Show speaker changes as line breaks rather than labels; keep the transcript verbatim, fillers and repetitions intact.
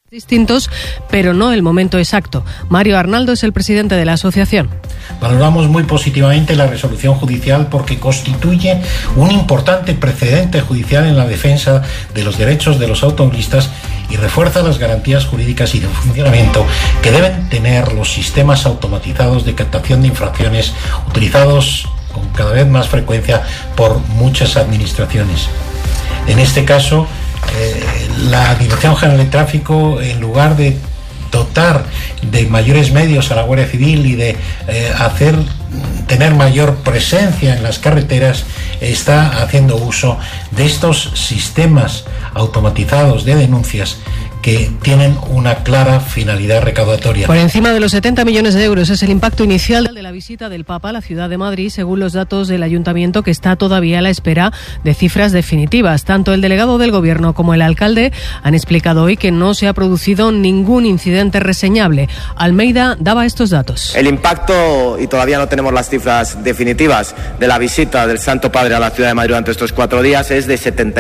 distintos, pero no el momento exacto. Mario Arnaldo es el presidente de la asociación.
Valoramos muy positivamente la resolución judicial porque constituye un importante precedente judicial en la defensa de los derechos de los automovilistas y refuerza las garantías jurídicas y de funcionamiento que deben tener los sistemas automatizados de captación de infracciones utilizados con cada vez más frecuencia por muchas administraciones. En este caso, eh, la Dirección General de Tráfico, en lugar de dotar de mayores medios a la Guardia Civil y de eh, hacer tener mayor presencia en las carreteras, está haciendo uso de estos sistemas automatizados de denuncias que tienen una clara finalidad recaudatoria.
Por encima de los setenta millones de euros es el impacto inicial de la visita del Papa a la ciudad de Madrid, según los datos del Ayuntamiento, que está todavía a la espera de cifras definitivas. Tanto el delegado del Gobierno como el alcalde han explicado hoy que no se ha producido ningún incidente reseñable. Almeida daba estos datos.
El impacto, y todavía no tenemos las cifras definitivas, de la visita del Santo Padre a la ciudad de Madrid durante estos cuatro días es de setenta